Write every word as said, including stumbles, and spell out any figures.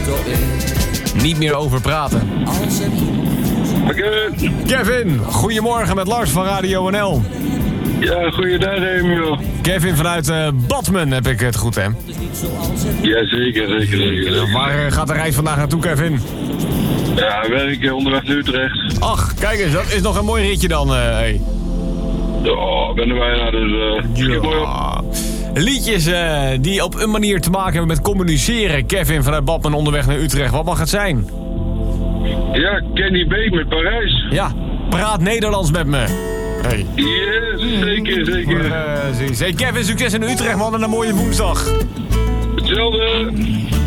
Niet meer over praten. Oké. Kevin, goedemorgen met Lars van Radio N L. Ja, goeiedag Emiel. Kevin vanuit uh, Badmen, heb ik het goed, hè? Ja, zeker, zeker, zeker. Waar uh, gaat de reis vandaag naartoe, Kevin? Ja, werk onderweg naar Utrecht. Ach, kijk eens, dat is nog een mooi ritje dan, uh, hey. Oh, ik ben er bijna, dus uh, ja. mooi op. Liedjes uh, die op een manier te maken hebben met communiceren. Kevin vanuit Badmen onderweg naar Utrecht, wat mag het zijn? Ja, Kenny B met Parijs. Ja, praat Nederlands met me. Hey. Yes, zeker, zeker. Uh, hey Kevin, succes in Utrecht, man, en een mooie woensdag. Hetzelfde.